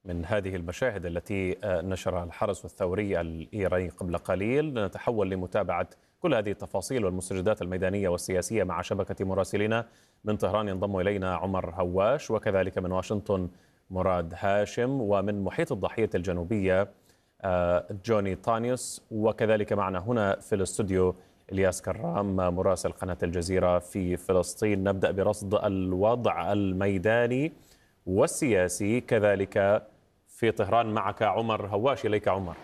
من هذه المشاهد التي نشرها الحرس الثوري الإيراني قبل قليل. نتحول لمتابعة كل هذه التفاصيل والمستجدات الميدانية والسياسية مع شبكة مراسلين. من طهران ينضم إلينا عمر هواش، وكذلك من واشنطن مراد هاشم، ومن محيط الضاحية الجنوبية جوني طانيوس، وكذلك معنا هنا في الاستوديو إلياس كرام مراسل قناة الجزيرة في فلسطين. نبدأ برصد الوضع الميداني والسياسي كذلك في طهران. معك عمر هواش. إليك عمر.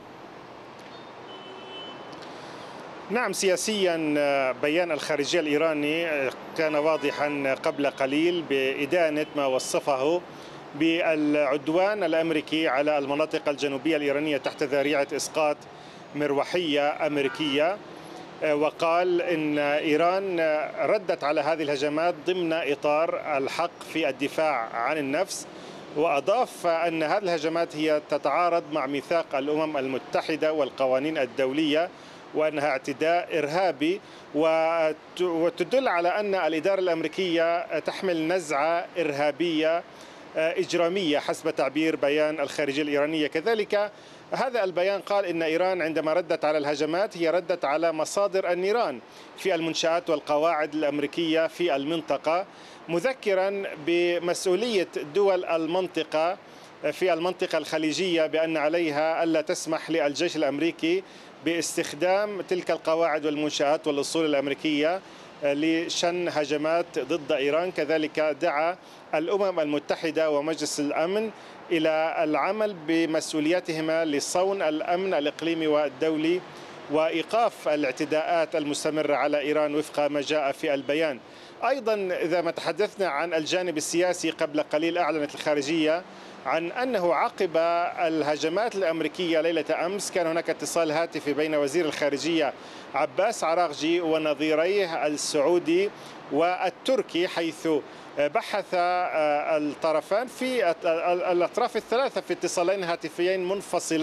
نعم، سياسيا بيان الخارجية الإيراني كان واضحا قبل قليل بإدانة ما وصفه بالعدوان الأمريكي على المناطق الجنوبية الإيرانية تحت ذريعة إسقاط مروحية أمريكية، وقال إن إيران ردت على هذه الهجمات ضمن إطار الحق في الدفاع عن النفس، وأضاف أن هذه الهجمات هي تتعارض مع ميثاق الأمم المتحدة والقوانين الدولية، وأنها اعتداء إرهابي، وتدل على أن الإدارة الأمريكية تحمل نزعة إرهابية إجرامية حسب تعبير بيان الخارجية الإيرانية. كذلك هذا البيان قال إن إيران عندما ردت على الهجمات هي ردت على مصادر النيران في المنشآت والقواعد الأمريكية في المنطقة، مذكرا بمسؤولية دول المنطقة في المنطقة الخليجية بأن عليها ألا تسمح للجيش الأمريكي باستخدام تلك القواعد والمنشآت والأصول الأمريكية لشن هجمات ضد إيران. كذلك دعا الأمم المتحدة ومجلس الأمن إلى العمل بمسؤولياتهما لصون الأمن الإقليمي والدولي وإيقاف الاعتداءات المستمرة على إيران وفق ما جاء في البيان. أيضا إذا ما تحدثنا عن الجانب السياسي، قبل قليل أعلنت الخارجية عن أنه عقب الهجمات الأمريكية ليلة أمس كان هناك اتصال هاتفي بين وزير الخارجية عباس عراقجي ونظيريه السعودي والتركي، حيث بحث الطرفان في الأطراف الثلاثة في اتصالين هاتفيين منفصلين